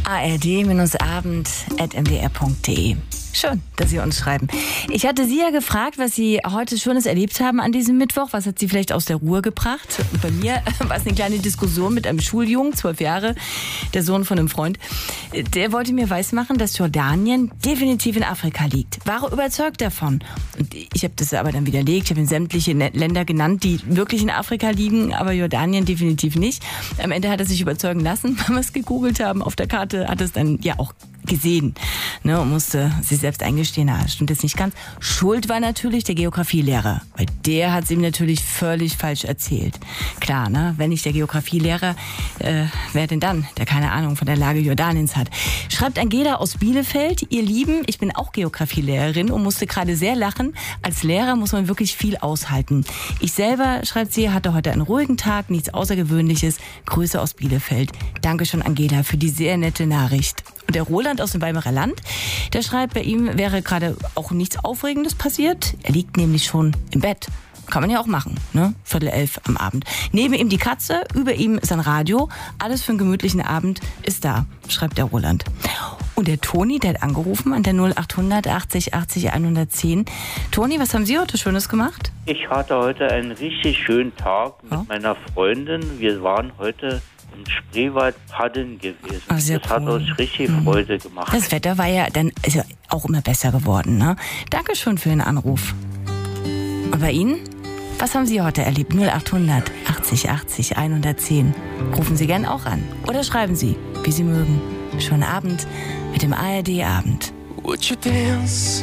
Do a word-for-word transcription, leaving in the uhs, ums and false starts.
a r d abend at m d r punkt d e. Schön, dass Sie uns schreiben. Ich hatte Sie ja gefragt, was Sie heute Schönes erlebt haben an diesem Mittwoch. Was hat Sie vielleicht aus der Ruhe gebracht? Bei mir war es eine kleine Diskussion mit einem Schuljungen, zwölf Jahre, der Sohn von einem Freund. Der wollte mir weismachen, dass Jordanien definitiv in Afrika liegt. War überzeugt davon. Und ich habe das aber dann widerlegt. Ich habe ihm sämtliche Länder genannt, die wirklich in Afrika liegen, aber Jordanien definitiv nicht. Am Ende hat er sich überzeugen lassen, wenn wir es gegoogelt haben. Auf der Karte hat es dann ja auch gesehen, ne, und musste sich selbst eingestehen, na, das stimmt jetzt nicht ganz. Schuld war natürlich der Geografielehrer, weil der hat es ihm natürlich völlig falsch erzählt. Klar, ne, wenn nicht der Geografielehrer, äh, wer denn dann, der keine Ahnung von der Lage Jordaniens hat. Schreibt Angela aus Bielefeld: Ihr Lieben, ich bin auch Geografielehrerin und musste gerade sehr lachen. Als Lehrer muss man wirklich viel aushalten. Ich selber, schreibt sie, hatte heute einen ruhigen Tag, nichts Außergewöhnliches. Grüße aus Bielefeld. Danke schon, Angela, für die sehr nette Nachricht. Und der Roland aus dem Weimarer Land, der schreibt, bei ihm wäre gerade auch nichts Aufregendes passiert. Er liegt nämlich schon im Bett. Kann man ja auch machen, ne? Viertel elf am Abend. Neben ihm die Katze, über ihm sein Radio. Alles für einen gemütlichen Abend ist da, schreibt der Roland. Und der Toni, der hat angerufen an der null achthundert achtzig achtzig hundertzehn. Toni, was haben Sie heute Schönes gemacht? Ich hatte heute einen richtig schönen Tag mit oh. meiner Freundin. Wir waren heute im Spreewald paddeln gewesen. Ah, sehr das hat cool. uns richtig mhm. Freude gemacht. Das Wetter war ja dann ist ja auch immer besser geworden, ne? Dankeschön für den Anruf. Und bei Ihnen? Was haben Sie heute erlebt? null achthundert achtzig achtzig hundertzehn. Rufen Sie gern auch an. Oder schreiben Sie, wie Sie mögen. Schönen Abend mit dem A R D Abend. Would you dance?